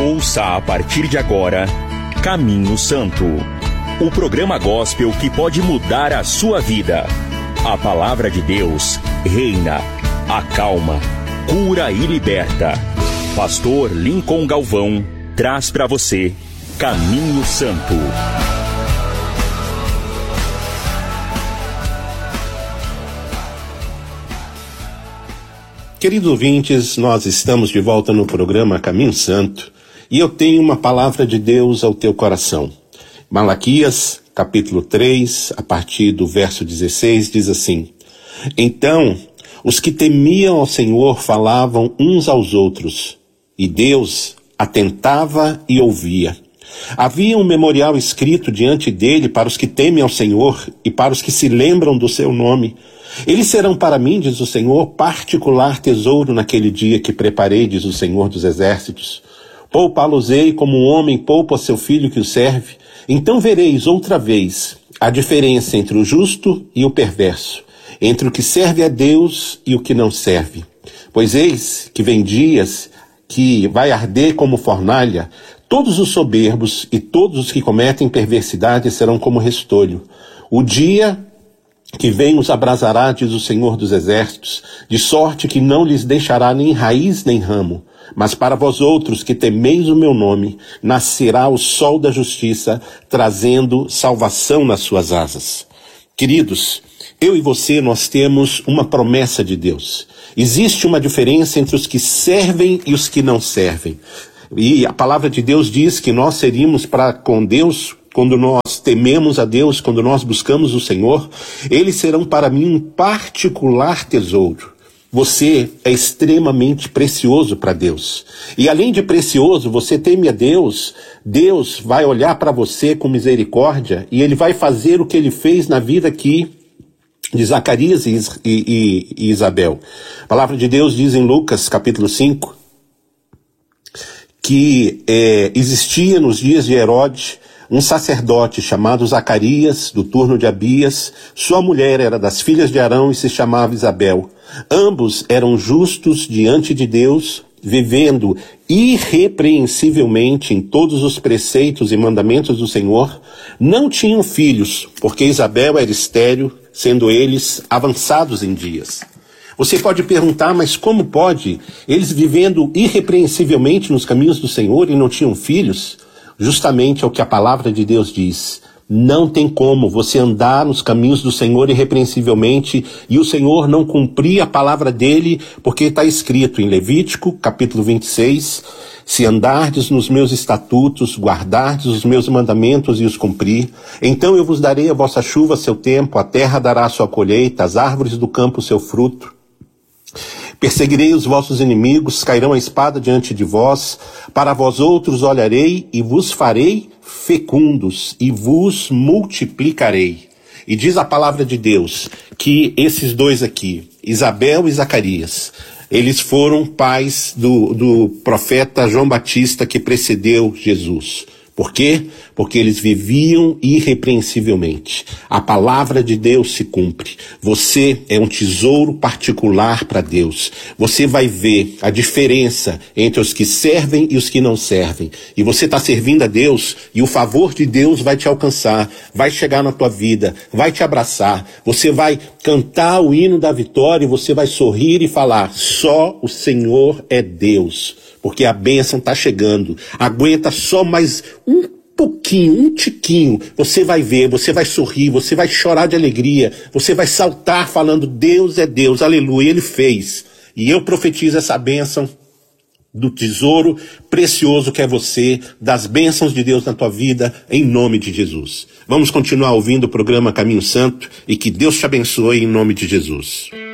Ouça a partir de agora Caminho Santo, o programa gospel que pode mudar a sua vida. A palavra de Deus reina, acalma, cura e liberta. Pastor Lincoln Galvão traz para você Caminho Santo. Queridos ouvintes, nós estamos de volta no programa Caminho Santo e eu tenho uma palavra de Deus ao teu coração. Malaquias, capítulo 3, a partir do verso 16, diz assim: Então, os que temiam ao Senhor falavam uns aos outros, e Deus atentava e ouvia. Havia um memorial escrito diante dele para os que temem ao Senhor e para os que se lembram do seu nome. Eles serão para mim, diz o Senhor, particular tesouro naquele dia que preparei, diz o Senhor dos Exércitos. Poupá-los-ei como um homem poupa seu filho que o serve. Então vereis outra vez a diferença entre o justo e o perverso, entre o que serve a Deus e o que não serve. Pois eis que vem dias que vai arder como fornalha, todos os soberbos e todos os que cometem perversidade serão como restolho. O dia que vem os abrasará, diz o Senhor dos Exércitos, de sorte que não lhes deixará nem raiz nem ramo. Mas para vós outros que temeis o meu nome, nascerá o sol da justiça, trazendo salvação nas suas asas. Queridos, eu e você, nós temos uma promessa de Deus. Existe uma diferença entre os que servem e os que não servem. E a palavra de Deus diz que nós seríamos para com Deus, quando nós tememos a Deus, quando nós buscamos o Senhor, eles serão para mim um particular tesouro. Você é extremamente precioso para Deus. E além de precioso, você teme a Deus, Deus vai olhar para você com misericórdia e Ele vai fazer o que Ele fez na vida aqui de Zacarias e Isabel. A palavra de Deus diz em Lucas capítulo 5, que existia nos dias de Herodes um sacerdote chamado Zacarias, do turno de Abias. Sua mulher era das filhas de Arão e se chamava Isabel. Ambos eram justos diante de Deus, vivendo irrepreensivelmente em todos os preceitos e mandamentos do Senhor. Não tinham filhos, porque Isabel era estéril, sendo eles avançados em dias. Você pode perguntar, mas como pode eles vivendo irrepreensivelmente nos caminhos do Senhor e não tinham filhos? Justamente é o que a palavra de Deus diz. Não tem como você andar nos caminhos do Senhor irrepreensivelmente e o Senhor não cumprir a palavra dele, porque está escrito em Levítico, capítulo 26, se andardes nos meus estatutos, guardardes os meus mandamentos e os cumprir, então eu vos darei a vossa chuva a seu tempo, a terra dará a sua colheita, as árvores do campo o seu fruto. Perseguirei os vossos inimigos, cairão a espada diante de vós, para vós outros olharei e vos farei fecundos e vos multiplicarei. E diz a palavra de Deus que esses dois aqui, Isabel e Zacarias, eles foram pais do profeta João Batista que precedeu Jesus. Por quê? Porque eles viviam irrepreensivelmente. A palavra de Deus se cumpre. Você é um tesouro particular para Deus. Você vai ver a diferença entre os que servem e os que não servem. E você está servindo a Deus e o favor de Deus vai te alcançar, vai chegar na tua vida, vai te abraçar. Você vai cantar o hino da vitória e você vai sorrir e falar: só o Senhor é Deus. Porque a bênção está chegando. Aguenta só mais um pouquinho, um tiquinho. Você vai ver, você vai sorrir, você vai chorar de alegria. Você vai saltar falando: Deus é Deus, aleluia, Ele fez. E eu profetizo essa bênção do tesouro precioso que é você, das bênçãos de Deus na tua vida, em nome de Jesus. Vamos continuar ouvindo o programa Caminho Santo e que Deus te abençoe em nome de Jesus.